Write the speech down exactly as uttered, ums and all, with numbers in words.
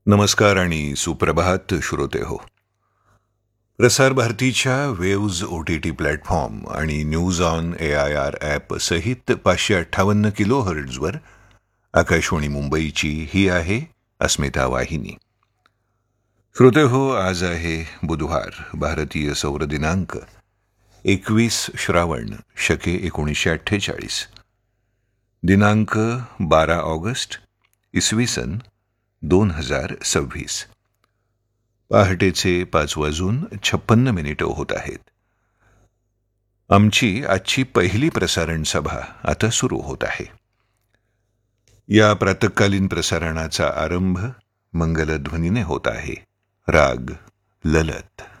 नमस्कार आणि सुप्रभात श्रोते हो. प्रसार भारतीच्या waves O T T platform आणि news on A I R app सहित पाचशे अठ्ठावन्न किलो हर्ट्झवर आकाशवाणी मुंबईची ही आहे अस्मिता वाहिनी. श्रोते हो, आज आहे बुधवार, भारतीय सौर दिनांक एकवीस श्रावण शके एकोणीसशे अठ्ठेचाळीस, दिनांक बारा ऑगस्ट इसवी सन दोन हजार सव्वीस. पहाटेचे पाच वाजून छप्पन्न मिनिटं होत आहेत. आमची आजची पहिली प्रसारण सभा आता सुरू होत आहे. या प्रातःकालीन प्रसारणाचा आरंभ मंगलध्वनीने होत आहे. राग ललत.